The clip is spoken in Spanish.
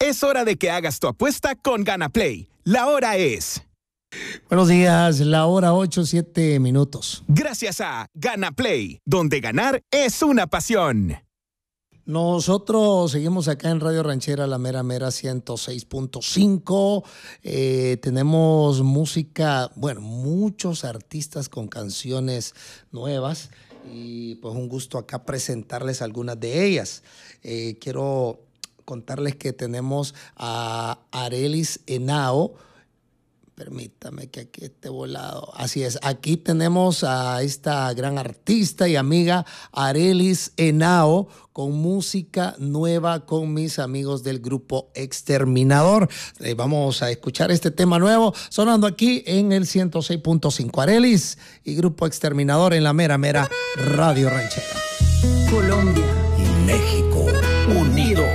Es hora de que hagas tu apuesta con GanaPlay. La hora es... Buenos días, la hora 8:07. Gracias a GanaPlay, donde ganar es una pasión. Nosotros seguimos acá en Radio Ranchera, la mera 106.5. Tenemos música, bueno, muchos artistas con canciones nuevas y pues un gusto acá presentarles algunas de ellas. Quiero contarles que tenemos a Arelis Henao. Permítame que aquí esté volado. Así es, aquí tenemos a esta gran artista y amiga Arelis Henao con música nueva con mis amigos del grupo Exterminador. Vamos a escuchar este tema nuevo sonando aquí en el 106.5. Arelis y grupo Exterminador en la mera Radio Ranchera. Colombia y México unidos.